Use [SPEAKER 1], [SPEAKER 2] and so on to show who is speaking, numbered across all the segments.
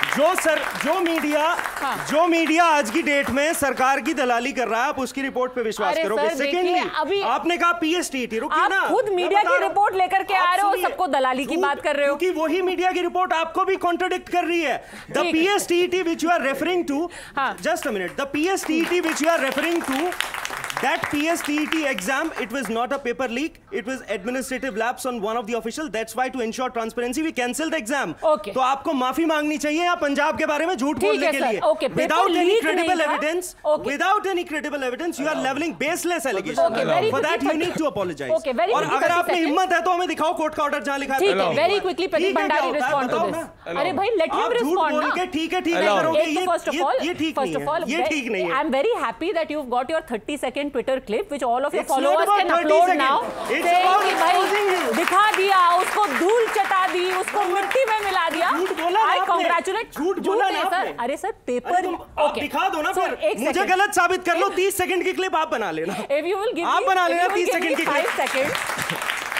[SPEAKER 1] जो मीडिया आज की डेट में सरकार की दलाली कर रहा है, आप उसकी रिपोर्ट पे विश्वास करोगे? सेकेंडली, आपने कहा पीएसटीटी, रुकिए ना,
[SPEAKER 2] आप खुद मीडिया की रिपोर्ट लेकर के आ रहे हो, सबको दलाली की बात कर रहे हो,
[SPEAKER 1] क्योंकि वही मीडिया की रिपोर्ट आपको भी कॉन्ट्रडिक्ट कर रही है। The पीएसटीटी which you are referring to, just a minute, the पीएसटीटी which you are referring to, that PSTET exam, it was not a paper leak, it was administrative lapse on one of the official. That's why to ensure transparency we cancelled the exam.
[SPEAKER 2] Okay.
[SPEAKER 1] तो आपको माफी मांगनी चाहिए या पंजाब के बारे में झूठ बोलने के लिए?
[SPEAKER 2] Okay.
[SPEAKER 1] Without any credible evidence, without any credible evidence, you are leveling baseless allegations.
[SPEAKER 2] Okay.
[SPEAKER 1] For that you need to apologize.
[SPEAKER 2] Okay. Very
[SPEAKER 1] और अगर आपने हिम्मत है तो हमें दिखाओ कोर्ट का ऑर्डर जहाँ लिखा है।
[SPEAKER 2] ठीक है, very quickly Pradeep Bhandari respond to this. अरे भाई let him respond ना।
[SPEAKER 1] ठीक है करोगे, ये
[SPEAKER 2] first of all,
[SPEAKER 1] ये ठीक नहीं है।
[SPEAKER 2] I'm very happy that you've got your 30-second Twitter clip which all of your followers can upload now. Saying कि भाई दिखा दिया, उसको धूल चटा दी, उसको मिट्टी में मिला दिया। I congratulate।
[SPEAKER 1] झूठ बोला ना
[SPEAKER 2] सर, अरे सर पेपर ओके
[SPEAKER 1] दिखा दो ना फिर, मुझे गलत साबित कर लो। 30 सेकंड की क्लिप आप बना लेना, आप बना लेना 30 सेकंड की
[SPEAKER 2] 5 second.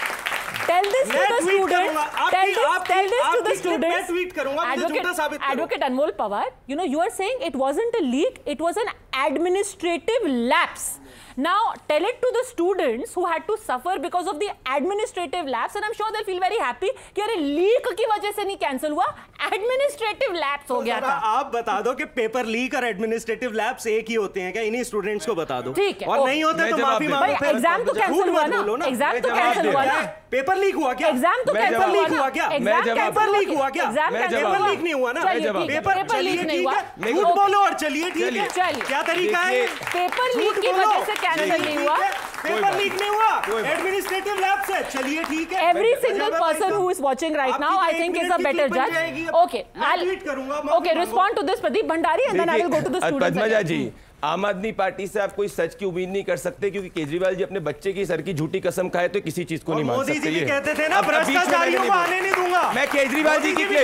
[SPEAKER 2] Tell this to the students. Tell this to the students.
[SPEAKER 1] मैं ट्वीट करूंगा, मुझे झूठा साबित करो।
[SPEAKER 2] Advocate Anmol Pawar, you are saying it wasn't a leak, it was an administrative lapse. Now tell it to the students who had to suffer because of the administrative lapse, and I'm sure they'll feel very happy कि अरे leak की वजह से नहीं cancel हुआ, administrative lapse हो गया था।
[SPEAKER 1] आप बता दो कि पेपर लीक और एडमिनिस्ट्रेटिव लैप्स एक ही होते हैं क्या? इन्हीं स्टूडेंट्स को बता दो।
[SPEAKER 2] ठीक है,
[SPEAKER 1] और नहीं होते तो माफी मांगो।
[SPEAKER 2] एग्जाम तो कैंसिल हुआ ना, एग्जाम तो कैंसिल हुआ ना,
[SPEAKER 1] पेपर लीक हुआ क्या?
[SPEAKER 2] एग्जाम तो कैंसिल हुआ क्या?
[SPEAKER 1] पेपर लीक हुआ क्या? पेपर लीक नहीं हुआ ना, पेपर लीक नहीं हुआ। झूठ बोलो और चलिए ठीक है, क्या तरीका है?
[SPEAKER 2] पेपर लीक की वजह से कैंसिल नहीं हुआ,
[SPEAKER 1] पेपर लीक नहीं हुआ, एडमिनिस्ट्रेटिव लैप्स है, चलिए ठीक है।
[SPEAKER 2] Every single person who is watching right now, I think, is a better judge. Okay, okay, respond to this, Pradeep Bhandari, and then I will go to the students.
[SPEAKER 3] Padmaja जी, आम आदमी party से आप कोई सच की उम्मीद नहीं कर सकते, क्योंकि केजरीवाल जी अपने बच्चे की सर की झूठी कसम खाए तो किसी चीज को नहीं मान सकते।
[SPEAKER 1] मोदी जी भी कहते थे ना भ्रष्टाचारियों को आने नहीं दूंगा।
[SPEAKER 3] मैं केजरीवाल जी की क्लिप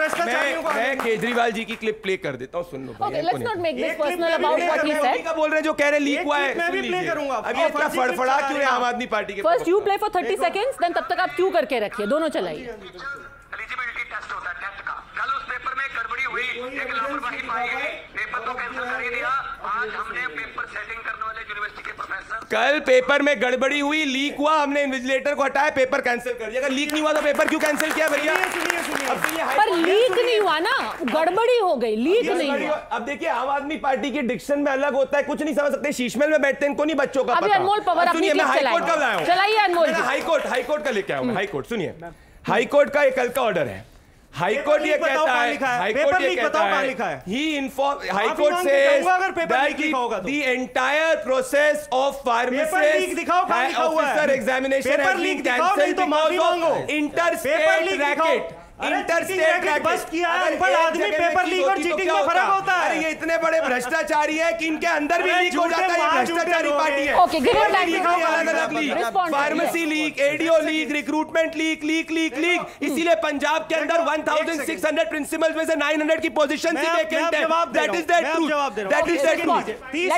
[SPEAKER 3] मैं केजरीवाल जी की क्लिप प्ले कर देता हूं, सुन लो।
[SPEAKER 2] Okay, let's not make this personal about what he said.
[SPEAKER 3] क्या बोल रहे हैं जो कह रहे लीक हुआ है?
[SPEAKER 1] मैं भी प्ले करूंगा।
[SPEAKER 3] अब ये क्या फड़फड़ा क्यों है आम आदमी पार्टी के?
[SPEAKER 2] First you play for 30 seconds, then तब तक आप क्यों करके रखिए, दोनों चलाइए।
[SPEAKER 4] एलिजिबिलिटी टेस्ट होता है, टेस्ट का कल उस पेपर में गड़बड़ी हुई, एक लापरवाही पाई गई, पेपर तो कैंसिल कर ही दिया। आज हमने पेपर सेटिंग करने वाले यूनिवर्सिटी के प्रोफेसर,
[SPEAKER 3] कल पेपर में गड़बड़ी हुई, लीक हुआ, हमने इन्विजिलेटर को हटाया, पेपर कैंसिल कर दिया। अगर लीक नहीं हुआ तो पेपर क्यों कैंसिल किया भैया?
[SPEAKER 2] पर लीक नहीं हुआ ना, गड़बड़ी हो गई, लीक नहीं हुआ।
[SPEAKER 3] अब देखिए आम आदमी पार्टी के डिक्शन में अलग होता है, कुछ नहीं समझ सकते, शीशमहल में बैठते हैं, इनको नहीं बच्चों का
[SPEAKER 2] पता। अनमोल पवार अपनी क्लिप
[SPEAKER 3] हाईकोर्ट का लाया हूं,
[SPEAKER 2] चलाइए अनमोल।
[SPEAKER 3] हाईकोर्ट का लेके आऊंगा, हाईकोर्ट सुनिए, हाईकोर्ट का एक कल का ऑर्डर है। हाईकोर्ट ये कहता है, हाईकोर्ट ये कहता है, ही inform, high court says that the entire process of pharmacist officer examination has been cancelled because of interstate racket. Interstate
[SPEAKER 1] बस किया है, अनपढ़ आदमी पेपर लीक और चीटिंग में फर्क होता है।
[SPEAKER 3] अरे ये इतने बड़े भ्रष्टाचारी है कि इनके अंदर भी लीक हो जाता है, ये भ्रष्टाचारी पार्टी है।
[SPEAKER 2] Okay, give it back.
[SPEAKER 3] अलग-अलग leak, pharmacy leak, ADO leak, recruitment leak, इसीलिए पंजाब के अंदर 1600 प्रिंसिपल्स में से 900 की पोजीशन ही वैकेंट है। That is the truth, that is the truth.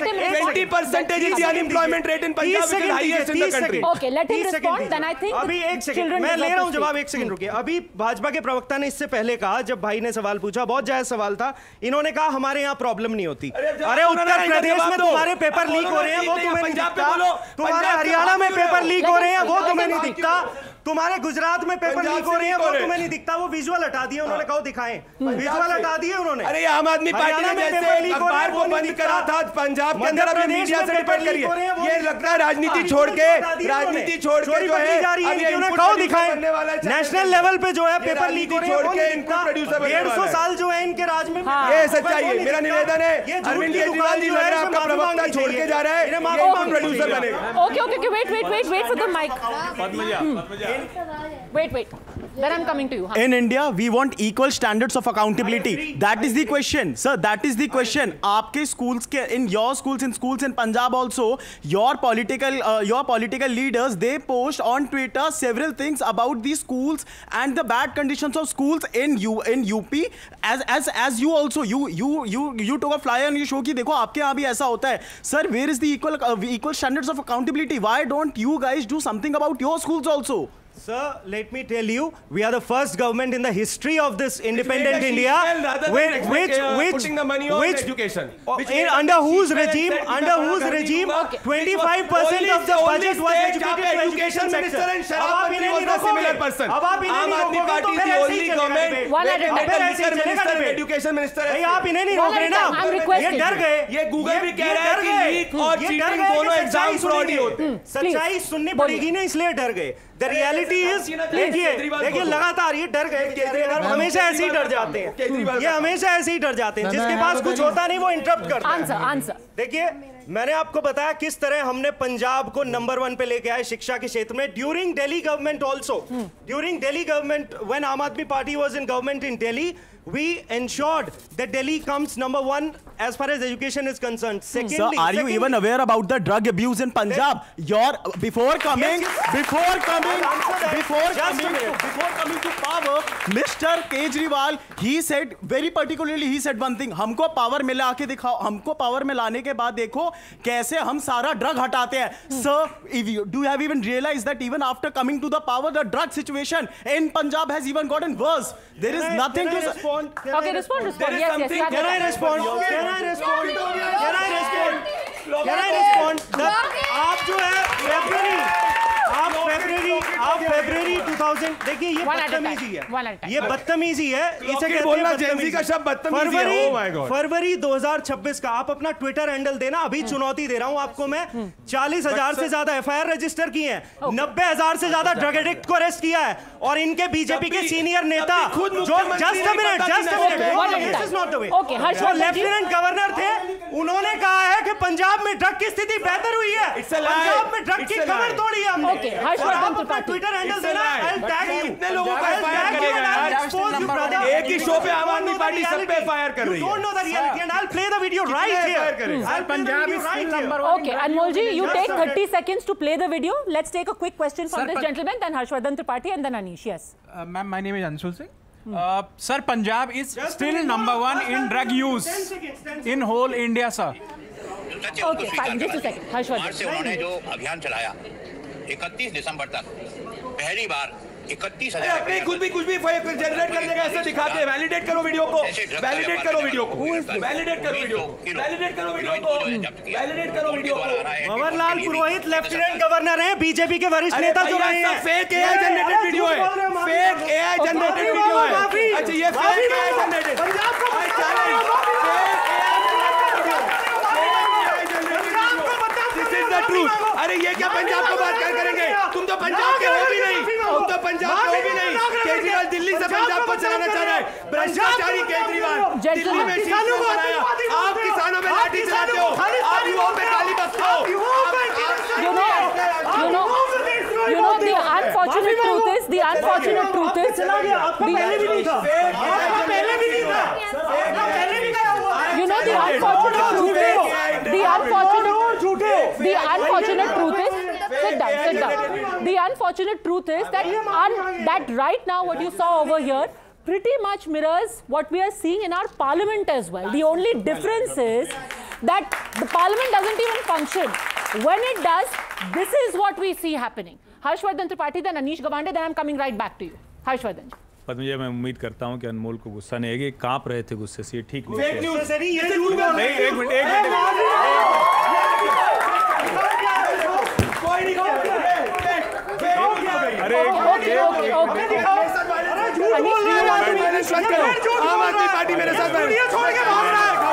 [SPEAKER 3] 20% is the unemployment rate in Punjab, which is highest in the country.
[SPEAKER 2] Okay, let him respond, then I think
[SPEAKER 1] अभी एक second मैं ले रहा हूं जवाब, एक सेकंड रुकिए। अभी भाजपा के प्रवक्ता ने इससे पहले कहा, जब भाई ने सवाल पूछा, बहुत जायज सवाल था, इन्होंने कहा हमारे यहाँ प्रॉब्लम नहीं होती। अरे उत्तर प्रदेश में तुम्हारे पेपर लीक हो रहे हैं, वो तुम्हें नहीं दिखता। तुम्हारे हरियाणा में पेपर लीक हो रहे हैं, वो तुम्हें नहीं दिखता। तुम्हारे गुजरात में पेपर लीक हो रहे हैं, वो तुम्हें नहीं दिखता। वो विजुअल हटा दिए उन्होंने, कहो दिखाएं, विजुअल हटा दिए उन्होंने।
[SPEAKER 3] अरे आम आदमी पार्टी ने जैसे अखबार को बंद करा था पंजाब के अंदर, अभी मीडिया से रिपोर्ट करिए। ये लगता है राजनीति छोड़ के जो है
[SPEAKER 1] कहो दिखाएं। नेशनल लेवल पे जो है पेपर लीक हो रहे हैं, 150 साल जो है इनके राज में,
[SPEAKER 3] ये सच्चाई है। मेरा निवेदन है, अरविंद केजरीवाल जी लग रहा है आपका प्रवक्ता छोड़ के जा रहा है, ये प्रोड्यूसर बनेगा।
[SPEAKER 2] Okay, wait for the mic. Wait. Then I'm coming to you.
[SPEAKER 5] In India, we want equal standards of accountability. That is the question, sir. That is the question. आपके schools के, in your schools in Punjab also, your political leaders, they post on Twitter several things about the schools and the bad conditions of schools in UP. As you also, you took a flyer and you show कि देखो आपके यहाँ भी ऐसा होता है. Sir, where is the equal standards of accountability? Why don't you guys do something about your schools also?
[SPEAKER 1] Sir, let me tell you, we are the first government in the history of this independent India,
[SPEAKER 3] putting the money on education.
[SPEAKER 1] Under whose regime, 25% of the budget was educated to education sector.
[SPEAKER 3] अब आप इन्हें नहीं रोकोगे. आम आदमी party is the only government where education minister है.
[SPEAKER 1] आप इन्हें नहीं रोक रहे ना. ये डर गए.
[SPEAKER 3] ये गूगल भी कह रहा है कि लीक और चीटिंग दोनों एग्जाम फ्रॉड ही होते हैं.
[SPEAKER 1] सच्चाई सुननी पड़ेगी ना, इसलिए डर गए. The reality is, देखिए लगातार ये डर गए. हमेशा ऐसे ही डर जाते हैं. ये हमेशा ऐसे ही डर जाते हैं. जिसके पास कुछ होता नहीं वो इंटरप्ट करता है.
[SPEAKER 2] आंसर.
[SPEAKER 1] देखिए मैंने आपको बताया किस तरह हमने पंजाब को नंबर 1 पे लेके आए शिक्षा के क्षेत्र में. During Delhi government also, during Delhi government, when आम आदमी party was in government in Delhi, we ensured that Delhi comes number 1 as far as education is concerned. Secondly,
[SPEAKER 5] sir, are you even aware about the drug abuse in Punjab? Before coming to power, Mr. Kejriwal, he said very particularly, he said one thing, हमको power में लाके दिखाओ. हमको power में लाने के बाद देखो कैसे हम सारा ड्रग हटाते हैं. Sir, do you have even realized that even after coming to the power, the drug situation in Punjab has even gotten worse? There is nothing to respond.
[SPEAKER 2] Okay, respond. Yes.
[SPEAKER 1] Can I respond? आप जो है फरवरी 2000, देखिए ये बदतमीजी है. इसे कहते हैं
[SPEAKER 3] जेनजी का शब्द बदतमीजी है. Oh my God.
[SPEAKER 1] फरवरी 2026 का आप अपना ट्विटर हैंडल देना. अभी चुनौती दे रहा हूं आपको मैं. 40,000 से ज्यादा FIR रजिस्टर किए हैं. 90,000 से ज्यादा ड्रग एडिक्ट को अरेस्ट किया है. और इनके बीजेपी के सीनियर नेता जो just a minute this is not the way, जो लेफ्टिनेंट गवर्नर थे उन्होंने कहा है कि पंजाब में ड्रग की स्थिति बेहतर हुई है. पंजाब में ड्रग की कमर तोड़ी है हमने. ट्विटर हैंडल देना. I'll tag you.
[SPEAKER 3] कितने लोगों को FIR करेगा यार? एक ही शो पे आम आदमी पार्टी सब पे FIR कर रही है.
[SPEAKER 1] You don't know the reality and I'll play the video right here. I'll Punjab is right here.
[SPEAKER 2] Okay, Anmol ji, you take 30 seconds to play the video. Let's take a quick question from this gentleman, then Harshvardhan Tripathi and then Anish. Yes.
[SPEAKER 6] Ma'am, my name is Anshul Singh. Sir, Punjab is still number 1 in drug use in whole India, sir.
[SPEAKER 2] Okay, fine. Just a second. Harshvardhan.
[SPEAKER 7] से उन्होंने जो अभियान चलाया 31 दिसंबर तक पहली बार 31,000
[SPEAKER 3] कुछ भी generate करने का ऐसे दिखाते हैं. वैलिडेट करो वीडियो को.
[SPEAKER 1] भंवरलाल पुरोहित लेफ्टिनेंट गवर्नर हैं, बीजेपी के वरिष्ठ नेता जो रहे हैं.
[SPEAKER 3] फेक AI जनरेटेड वीडियो है. फेक AI जनरेटेड वीडियो है. अच्छा ये फेक AI जनरेटेड. पंजाब को अरे ये क्या पंजाब को बात करेंगे? तुम तो पंजाब के हो भी नहीं. केजरीवाल दिल्ली से पंजाब को चलाना चाह रहा है. भ्रष्टाचारी केजरीवाल दिल्ली में किसानों को बनाया. आप किसानों में लाठी चलाते हो. आप युवाओं पे गाली बकते हो.
[SPEAKER 2] You know the unfortunate truth is the unfortunate truth is you know the unfortunate truth is sit down. The unfortunate truth is that right now what you saw over here pretty much mirrors what we are seeing in our parliament as well. The only difference is that the parliament doesn't even function. When it does, this is what we see happening. Harshvardhan Tripathi, then Anish Gawande, then I'm coming right back to you. Harshvardhan.
[SPEAKER 8] Padmaja, मैं उम्मीद करता हूं कि अनमोल को गुस्सा नहीं है. कांप रहे थे गुस्से से. ये ठीक नहीं
[SPEAKER 3] है.
[SPEAKER 8] एक मिनट
[SPEAKER 3] आम आदमी पार्टी मेरे साथ छोड़ के भाग रहा है.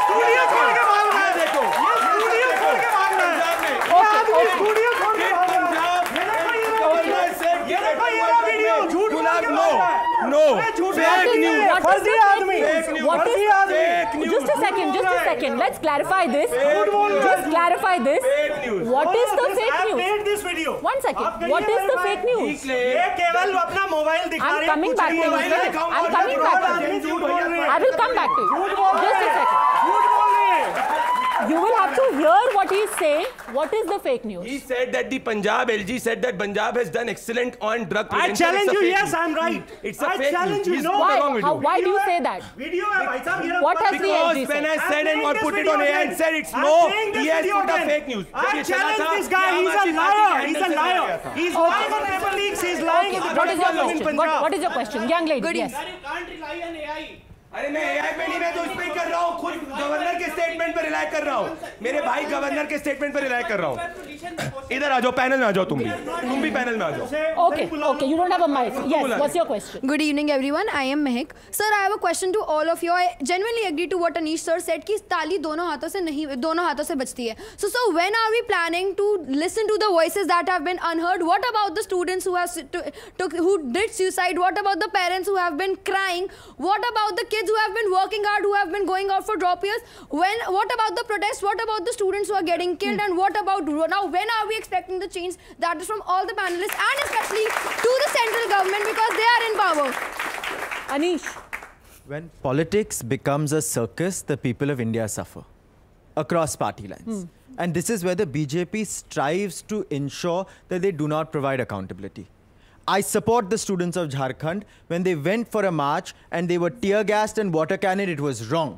[SPEAKER 2] Just a second. Let's clarify this. Just clarify this. What is the fake news?
[SPEAKER 1] I made this video.
[SPEAKER 2] 1 second. What is the fake news?
[SPEAKER 1] ये केवल अपना मोबाइल दिखा रहे हैं.
[SPEAKER 2] I'm coming back to you. I will come back to you. Just a second. You will have to hear what he is saying. What is the fake news?
[SPEAKER 3] He said that the Punjab LG said that Punjab has done excellent on drug prevention.
[SPEAKER 1] I challenge you. Yes, I'm right.
[SPEAKER 3] It's a fake news.
[SPEAKER 1] You. No.
[SPEAKER 2] Why do you say that?
[SPEAKER 1] Video
[SPEAKER 2] What has the LG
[SPEAKER 3] when
[SPEAKER 2] said?
[SPEAKER 3] I said and or put it on air and said it's no, he has put a fake news.
[SPEAKER 1] I challenge this guy. He's a liar. He's a liar. He's lying on paper leaks. He's lying in the
[SPEAKER 2] What is your question? What is your question? Young lady, yes.
[SPEAKER 9] You can't rely on AI.
[SPEAKER 3] अरे मैं AI पे नहीं, मैं तो इस पे ही कर रहा हूँ, खुद गवर्नर के स्टेटमेंट पे रिलाई कर रहा हूँ, मेरे भाई गवर्नर के स्टेटमेंट पे रिलाई कर रहा हूँ. इधर आ जाओ, पैनल में आ जाओ, तुम भी पैनल में आ जाओ.
[SPEAKER 2] Okay, you don't have a mic. Yes, what's your question?
[SPEAKER 10] Good evening everyone, I am Mehak. Sir, I have a question to all of you. I genuinely agree to what Anish sir said कि ताली दोनों हाथों से बजती है. So when are we planning to listen to the voices that have been unheard? What about the students who did suicide? What about the parents who have been crying? What about the kids who have been working hard, who have been going out for drop years? What about the protests? What about the students who are getting killed? And what about now? When are we expecting the change that is from all the panelists and especially to the central government because they are in power?
[SPEAKER 2] Anish.
[SPEAKER 11] When politics becomes a circus, the people of India suffer across party lines. And this is where the BJP strives to ensure that they do not provide accountability. I support the students of Jharkhand. When they went for a march and they were tear gassed and water cannon, it was wrong.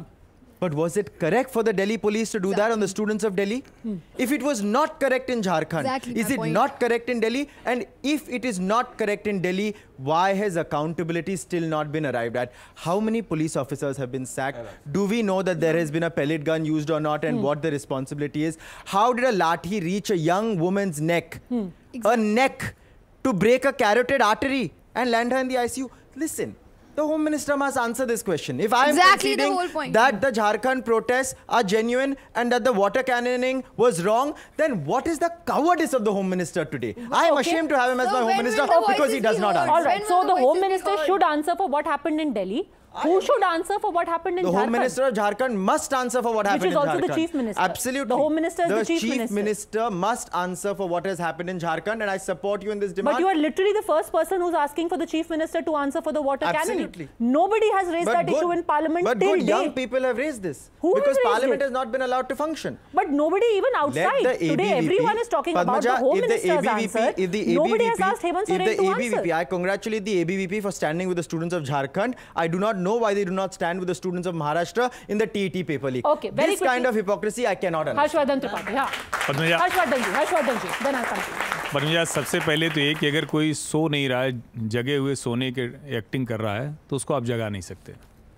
[SPEAKER 11] But was it correct for the Delhi police to do that on the students of Delhi? If it was not correct in Jharkhand, is it not correct in Delhi? And if it is not correct in Delhi, why has accountability still not been arrived at? How many police officers have been sacked? Do we know that there has been a pellet gun used or not and what the responsibility is? How did a lathi reach a young woman's neck? A neck to break a carotid artery and land her in the ICU? Listen. The Home Minister must answer this question. If I am conceding that the Jharkhand protests are genuine and that the water cannoning was wrong, then what is the cowardice of the Home Minister today? I am ashamed to have him as my Home Minister because he does not answer.
[SPEAKER 2] All right, so the Home Minister should answer for what happened in Delhi. Who should answer for what happened in Jharkhand?
[SPEAKER 11] The Home Minister of Jharkhand must answer for what happened in Jharkhand.
[SPEAKER 2] Which is also the Chief Minister.
[SPEAKER 11] Absolutely.
[SPEAKER 2] The Home Minister is the Chief Minister.
[SPEAKER 11] The Chief Minister must answer for what has happened in Jharkhand, and I support you in this demand.
[SPEAKER 2] But you are literally the first person who's asking for the Chief Minister to answer for the water cannoning.
[SPEAKER 11] Absolutely.
[SPEAKER 2] Nobody has raised that issue in Parliament till date.
[SPEAKER 11] But young people have raised this. Because Parliament has not been allowed to function.
[SPEAKER 2] But nobody even outside. Today everyone is talking about the Home Minister's answer. Nobody has asked Hemant Soren to answer.
[SPEAKER 11] I congratulate the ABVP for standing with the students of Jharkhand. I do not know why they do not stand with the students of Maharashtra in the TET paper leak.
[SPEAKER 2] Okay, very
[SPEAKER 11] this kind of hypocrisy I cannot understand.
[SPEAKER 2] Harshvardhan Tripathi, Harshvardhan ji, then I'll come to you.
[SPEAKER 8] Padmaja, सबसे पहले तो ये कि अगर कोई सो नहीं रहा है, जगे हुए सोने के एक्टिंग कर रहा है, तो उसको आप जगा नहीं सकते.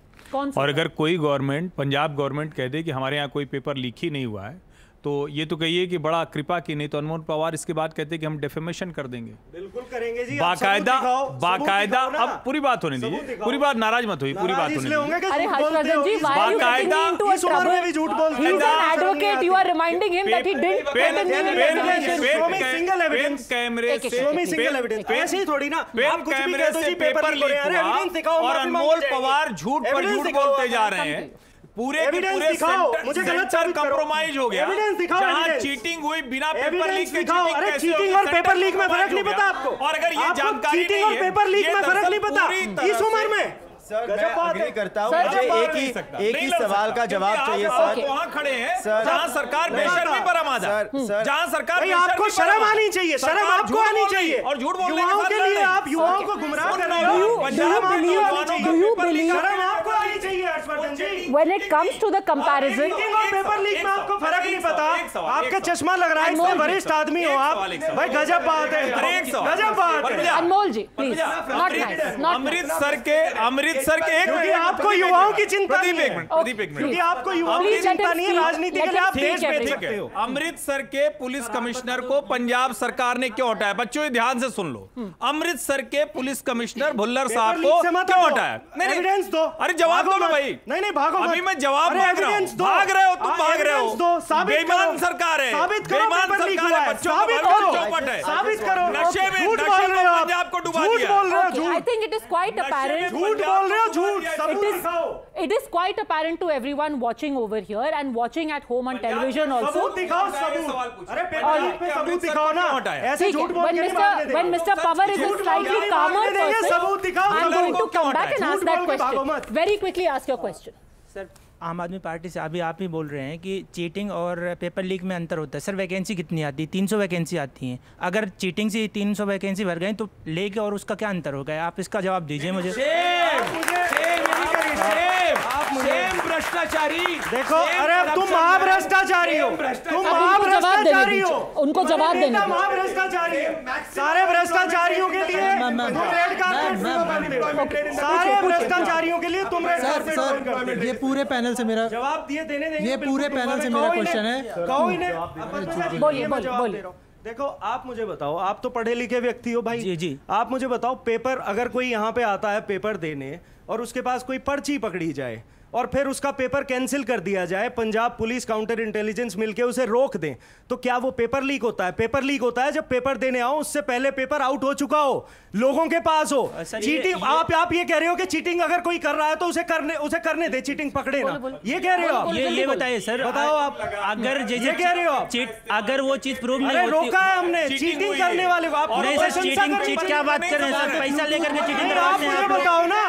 [SPEAKER 8] और अगर कोई गवर्नमेंट, पंजाब गवर्नमेंट कह दे कि हमारे यहाँ कोई पेपर लीक ही नहीं हुआ है, तो ये तो कहिए कि बड़ा कृपा की, नहीं तो अनमोल पवार इसके बाद कहते हैं कि हम डेफेमेशन कर देंगे.
[SPEAKER 1] बिल्कुल करेंगे जी.
[SPEAKER 8] बाकायदा अब पूरी बात होने दीजिए, पूरी बात, नाराज मत होइए, पूरी बात होने दीजिए.
[SPEAKER 2] अरे हर्षवर्धन जी, why are you getting me into a trouble? He's an advocate. You are reminding him that he didn't put in the investigation.
[SPEAKER 1] Single evidence. Show me single evidence. ऐसे ही थोड़ी ना.
[SPEAKER 8] पेन कैमरे से पेपर लीक हुआ और अनमोल पवार झूठ पर झूठ बोलते जा रहे हैं. पूरे सेंटर कंप्रोमाइज हो गया. जहां चीटिंग हुई बिना पेपर लीक के
[SPEAKER 1] चीटिंग और पेपर लीक में फर्क नहीं पता आपको.
[SPEAKER 8] और अगर ये जानकारी
[SPEAKER 1] चीटिंग और पेपर लीक में फर्क नहीं पता इस उम्र में.
[SPEAKER 11] सर, मैं अग्री करता हूं. मुझे एक ही सवाल का जवाब चाहिए सर.
[SPEAKER 8] वहां खड़े हैं जहां सरकार बेशर्मी पर आमादा है, जहां सरकार
[SPEAKER 1] आपको शर्म आनी चाहिए. शर्म आपको आनी चाहिए. और झूठ बोलने के लिए आप युवाओं को गुमराह कर रहे हो. शर्म आपको आनी चाहिए हर्षवर्धन जी.
[SPEAKER 2] When it comes to the comparison,
[SPEAKER 1] और पेपर लीक में आपको फर्क नहीं पता. आपका चश्मा लग रहा है. इतने वरिष्ठ आदमी हो आप. भाई गजब बात है. गजब बात है.
[SPEAKER 2] अनमोल जी, प्लीज. Not nice.
[SPEAKER 8] अमृतसर के
[SPEAKER 1] क्योंकि आपको युवाओं की चिंता नहीं है.
[SPEAKER 8] प्रदीप एक मिनट.
[SPEAKER 1] क्योंकि आपको युवाओं की चिंता नहीं है. राजनीति के लिए आप देश बेच सकते हो.
[SPEAKER 8] अमृतसर के पुलिस कमिश्नर को पंजाब सरकार ने क्यों हटाया? बच्चों ये ध्यान से सुन लो. अमृतसर के पुलिस कमिश्नर भुल्लर साहब को क्यों हटाया?
[SPEAKER 1] एविडेंस दो.
[SPEAKER 8] अरे जवाब दो ना भाई.
[SPEAKER 1] नहीं भागो.
[SPEAKER 8] अभी मैं जवाब मांग रहा हूं. भाग रहे हो तुम, भाग रहे हो. बेईमान सरकार है. बेईमान सरकार है. बच्चों को चौपट है.
[SPEAKER 1] साबित करो.
[SPEAKER 8] नशे में पंजाब को डुबा दिया.
[SPEAKER 2] I think it is quite apparent.
[SPEAKER 1] झूठ बोल रहे हो. झूठ.
[SPEAKER 2] It is quite apparent to everyone watching over here and watching at home on television also.
[SPEAKER 1] सबूत दिखाओ. सबूत. अरे पेपर लीक पे सबूत दिखाओ ना. ऐसे झूठ बोल के नहीं.
[SPEAKER 2] When Mr. Pawar is a slightly calmer person,
[SPEAKER 1] सबूत दिखाओ.
[SPEAKER 2] I'm going to come back and ask that question. Very quickly ask your question.
[SPEAKER 12] Sir आम आदमी पार्टी से अभी आप ही बोल रहे हैं कि चीटिंग और पेपर लीक में अंतर होता है। सर वैकेंसी कितनी आती है? 300 वैकेंसी आती हैं। अगर चीटिंग से 300 वैकेंसी भर गई तो लेके और उसका क्या अंतर हो गया? आप इसका जवाब दीजिए मुझे।
[SPEAKER 3] भ्रष्टाचारी
[SPEAKER 1] देखो, अरे तुम महाभ्रष्टाचारी हो, तुम महाभ्रष्टाचारी हो,
[SPEAKER 2] उनको जवाब देने दो।
[SPEAKER 1] महाभ्रष्टाचारी सारे भ्रष्टाचारियों के लिए तुम रेड कार्पेट, सारे भ्रष्टाचारियों के लिए तुम रेड कार्पेट।
[SPEAKER 13] ये पूरे पैनल से मेरा
[SPEAKER 1] जवाब दिए देने देंगे,
[SPEAKER 13] ये पूरे पैनल से मेरा क्वेश्चन है।
[SPEAKER 1] कहो इन्हें, बोलिए। देखो आप मुझे बताओ, आप तो पढ़े लिखे व्यक्ति हो भाई।
[SPEAKER 12] जी।
[SPEAKER 1] आप मुझे बताओ, पेपर अगर कोई यहाँ पे आता है पेपर देने और उसके पास कोई पर्ची पकड़ी जाए और फिर उसका पेपर कैंसिल कर दिया जाए, पंजाब पुलिस काउंटर इंटेलिजेंस मिलके उसे रोक दें, तो क्या वो पेपर लीक होता है? पेपर लीक होता है जब पेपर देने आओ उससे पहले पेपर आउट हो चुका हो, लोगों के पास हो। चीटिंग आप ये कह रहे हो कि चीटिंग अगर कोई कर रहा है तो उसे करने दे, चीटिंग पकड़े ना, ये कह रहे हो आप?
[SPEAKER 12] ये बताइए सर,
[SPEAKER 1] बताओ आप।
[SPEAKER 12] अगर
[SPEAKER 1] ये कह रहे हो आप?
[SPEAKER 12] अगर वो चीज प्रूव नहीं होती,
[SPEAKER 1] रोका है हमने चीटिंग करने वाले को। आप
[SPEAKER 12] चीट क्या बात कर रहे हैं सर? पैसा लेकर के चीटिंग करवाते हैं,
[SPEAKER 1] बताओ ना,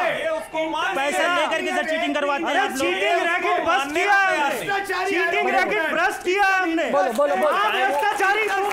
[SPEAKER 12] पैसा लेकर के सर चीटिंग करवाते हैं।
[SPEAKER 1] चीटिंग रैकेट बस्ट किया है, चीटिंग रैकेट बस्ट किया है हमने।
[SPEAKER 2] बोलो
[SPEAKER 1] भ्रष्टाचारी तुम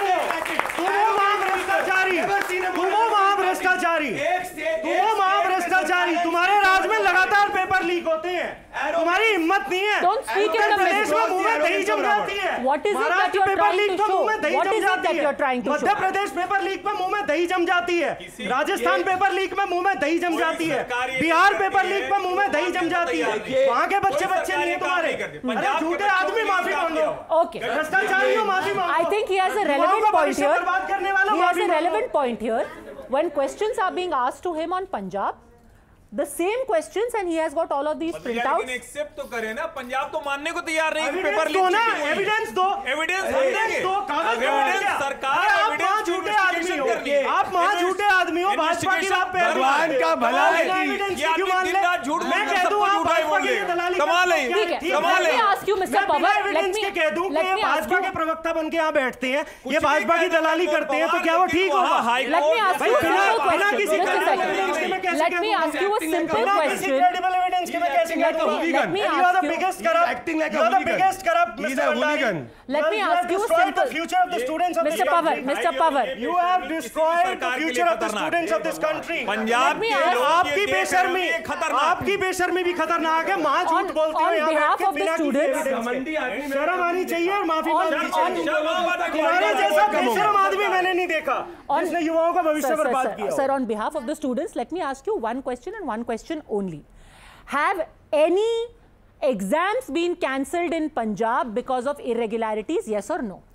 [SPEAKER 1] हो महाभ्रष्टाचारी, तुम हो महाभ्रष्टाचारी, तुम हो महाभ्रष्टाचारी। तुम्हारे राज में लगातार पेपर लीक होते हैं, तुम्हारी हिम्मत नहीं है। उत्तर प्रदेश में मुंह में दही जम जाती है, महाराष्ट्र पेपर लीक पर मुंह में दही जम जाती है, मध्य प्रदेश पेपर लीक पर मुंह में दही जम जाती है, राजस्थान पेपर लीक में मुंह में दही जम जाती है, बिहार पेपर लीक पर मुंह में दही जम जाती है। वहां के बच्चे नहीं है तुम्हारे। अरे झूठे आदमी माफी मांगो,
[SPEAKER 2] ओके,
[SPEAKER 1] भ्रष्टाचारियों माफी मांगो।
[SPEAKER 2] I think he has a relevant point here.
[SPEAKER 1] बर्बाद करने वाला
[SPEAKER 2] He has a relevant point here. When questions are being asked to him on Punjab, the same questions and he has got all of these printouts.
[SPEAKER 3] लेकिन accept तो करे ना, पंजाब तो मानने को तैयार नहीं कि पेपर
[SPEAKER 1] लीक ना, एविडेंस दो,
[SPEAKER 3] एविडेंस दो, कागज सरकार
[SPEAKER 1] आप झूठे आदमी हो, आप वहां झूठे आदमी हो, भाजपा की बात पे
[SPEAKER 3] भगवान का भला है
[SPEAKER 1] क्यों मान ले? मैं कह दूं आप भाजपा की दलाली
[SPEAKER 3] कमाल है, कमाल है।
[SPEAKER 2] ask you Mr. Pawar, let me
[SPEAKER 1] कह दूं कि ये भाजपा के प्रवक्ता बन के यहाँ बैठते हैं, ये भाजपा की दलाली करते हैं, तो क्या वो ठीक होगा?
[SPEAKER 2] Let me ask you a simple question. Just a second. Let me ask you a simple question.
[SPEAKER 1] Credible evidence के मैं कैसे कहता हूँ?
[SPEAKER 2] Let me
[SPEAKER 1] You are the
[SPEAKER 2] ask you.
[SPEAKER 1] biggest corrupt.
[SPEAKER 3] Acting like a
[SPEAKER 1] You are the
[SPEAKER 3] hooligan.
[SPEAKER 1] biggest corrupt.
[SPEAKER 3] He's
[SPEAKER 1] Mr.
[SPEAKER 3] a hooligan.
[SPEAKER 2] Let me ask you a
[SPEAKER 1] destroyed
[SPEAKER 2] simple.
[SPEAKER 1] the future of the students of this
[SPEAKER 2] Mr. Pawar,
[SPEAKER 1] country.
[SPEAKER 2] Mr. Pawar.
[SPEAKER 1] You have destroyed the future of the students of this country.
[SPEAKER 3] Punjab
[SPEAKER 2] Let me ask-
[SPEAKER 1] आपकी बेशर्मी, आपकी बेशर्मी भी खतरनाक है। मां झूठ बोलती है
[SPEAKER 2] on behalf of the students.
[SPEAKER 1] शर्म आनी चाहिए और माफी मांगनी चाहिए। तुम्हारे जैसा बेशर्म आदमी मैंने नहीं देखा जिसने युवाओं का भविष्य बर्बाद किया।
[SPEAKER 2] Sir, on behalf of the students, let me ask you one question and one question only. Have any exams been cancelled in Punjab because of irregularities? Yes or no?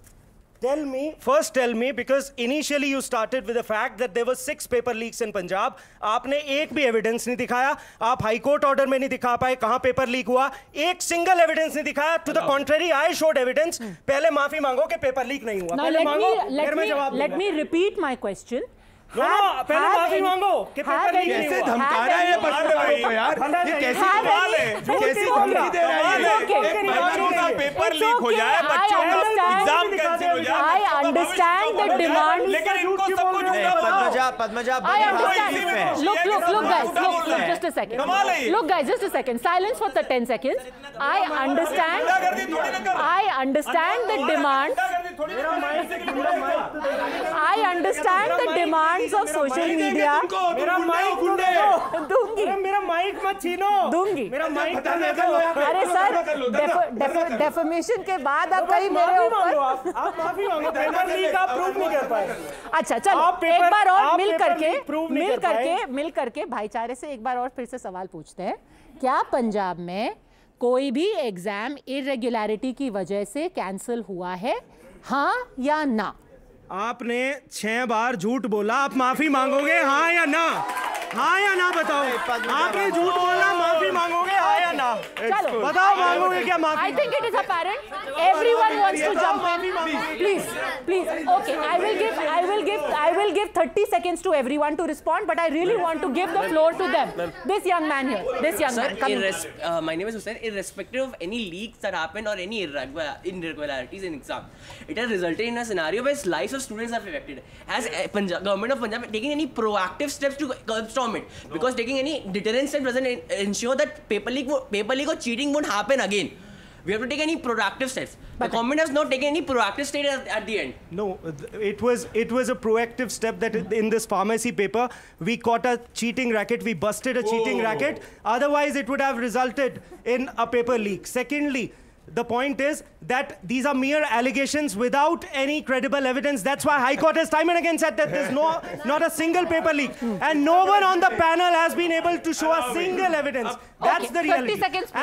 [SPEAKER 1] Tell me, because initially you started with the fact that there were 6 paper leaks in Punjab. आपने एक भी evidence नहीं दिखाया, आप high court order में नहीं दिखा पाए कहां पेपर लीक हुआ, एक सिंगल एविडेंस नहीं दिखाया। To the contrary, I showed evidence. पहले माफी मांगो कि पेपर लीक नहीं हुआ। पहले मांगो, फिर मैं जवाब दूंगा।
[SPEAKER 2] Let me repeat my question.
[SPEAKER 1] पहले माफी मांगो कि पेपर लीक नहीं हुआ।
[SPEAKER 3] कैसे धमका रहा है ये बच्चों को यार? ये कैसी सवाल है? कैसी धमकी दे रहा है ये? बच्चों का पेपर लीक हो जाए, बच्चों का एग्जाम कैंसिल हो जाए।
[SPEAKER 2] I understand the demand.
[SPEAKER 3] लेकिन इनको सबको झूठा
[SPEAKER 11] Padmaja
[SPEAKER 2] I understand. Look, guys. Look, just a second. Look, guys, just a second. Silence for 10 seconds. I understand the demand. I understand the demands of social media.
[SPEAKER 1] मेरा mic
[SPEAKER 2] दूंगी।
[SPEAKER 1] मेरा mic मत छीनो।
[SPEAKER 2] दूंगी।
[SPEAKER 1] मेरा माइक
[SPEAKER 2] अरे सर, डेफमेशन के बाद अब कहीं मेरे ऊपर
[SPEAKER 1] आप माफी मांगो। पेपर लीक आप प्रूव नहीं कर पाए।
[SPEAKER 2] अच्छा चलो, एक बार और मिल करके भाईचारे से एक बार और फिर से सवाल पूछते हैं। क्या पंजाब में कोई भी एग्जाम इरेगुलरिटी की वजह से कैंसिल हुआ है, हाँ या ना?
[SPEAKER 1] आपने 6 बार झूठ बोला, आप माफी मांगोगे हाँ या ना? हाँ या ना बताओ। आपने झूठ बोला, माफी मांगोगे हाँ या ना?
[SPEAKER 2] चलो
[SPEAKER 1] बताओ, मांगोगे क्या माफी?
[SPEAKER 2] I think it is apparent. Everyone wants to jump in. Please. Okay, I will give 30 seconds to everyone to respond, but I really want to give the floor to them. This young man here.
[SPEAKER 14] Sir, my name is Hussain. Irrespective of any leaks that happened or any irregularities in exam, it has resulted in a scenario where lives of students are affected. Has government of Punjab taken any proactive steps to curb storm it? Because taking any deterrent step doesn't ensure that paper paper leak or cheating won't happen again. We have to take any proactive steps. The government has not taken any proactive steps at the end.
[SPEAKER 1] No, it was a proactive step that in this pharmacy paper, we caught a cheating racket, we busted a cheating racket. Otherwise, it would have resulted in a paper leak. Secondly, the point is that these are mere allegations without any credible evidence. That's why High Court has time and again said that there's not a single paper leak. And no one on the panel has been able to show a single evidence. That's the reality.
[SPEAKER 2] 30 seconds.